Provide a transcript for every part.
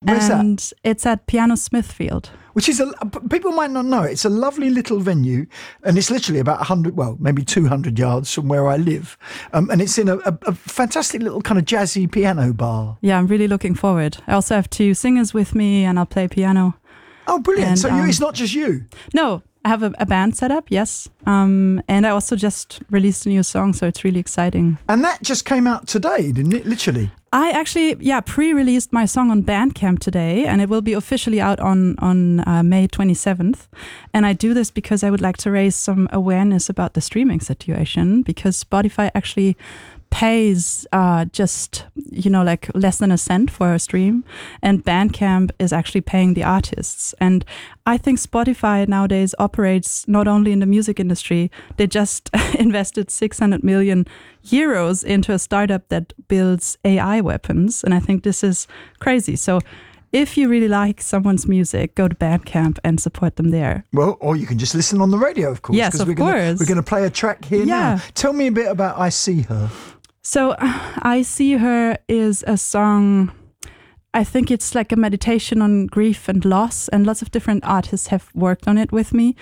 Where's that? And it's at Piano Smithfield. Which is, people might not know, it's a lovely little venue, and it's literally about 100, well, maybe 200 yards from where I live. And it's in a fantastic little kind of jazzy piano bar. Yeah, I'm really looking forward. I also have 2 singers with me, and I'll play piano. Oh, brilliant. And, So it's not just you? No, I have a band set up, yes. And I also just released a new song, so it's really exciting. And that just came out today, didn't it? Literally. I actually, pre-released my song on Bandcamp today, and it will be officially out on May 27th. And I do this because I would like to raise some awareness about the streaming situation, because Spotify actually pays just, like less than a cent for a stream, and Bandcamp is actually paying the artists. And I think Spotify nowadays operates not only in the music industry, they just invested 600 million euros into a startup that builds AI weapons. And I think this is crazy. So if you really like someone's music, go to Bandcamp and support them there. Well, or you can just listen on the radio, of course. Yes, of course. We're going to play a track here now. Tell me a bit about I See Her. So I See Her is a song, I think it's like a meditation on grief and loss, and lots of different artists have worked on it with me.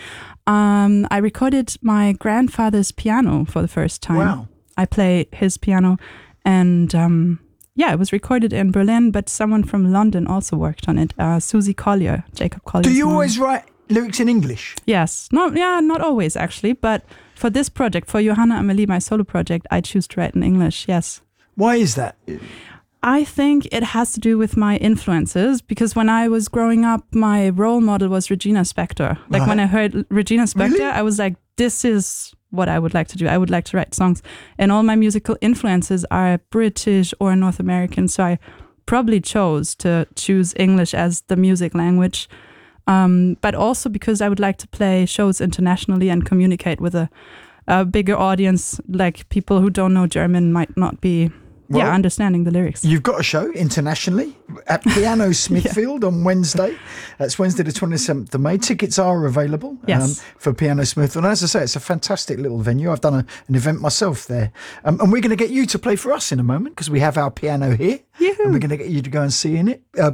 I recorded my grandfather's piano for the first time. Wow. I play his piano, and it was recorded in Berlin, but someone from London also worked on it, Susie Collier, Jacob Collier. Do you always write lyrics in English? Yes. Not always actually, but for this project, for Johanna Amelie, my solo project, I choose to write in English, yes. Why is that? I think it has to do with my influences, because when I was growing up, my role model was Regina Spektor. Like when I heard Regina Spektor, Really? I was like, this is what I would like to do. I would like to write songs. And all my musical influences are British or North American, so I probably chose to choose English as the music language. But also because I would like to play shows internationally and communicate with a bigger audience, like people who don't know German might not be understanding the lyrics. You've got a show internationally at Piano Smithfield on Wednesday. That's Wednesday the 27th of May. Tickets are available for Piano Smithfield. And as I say, it's a fantastic little venue. I've done an event myself there. And we're going to get you to play for us in a moment, because we have our piano here. Yoo-hoo. And we're going to get you to go and see in it.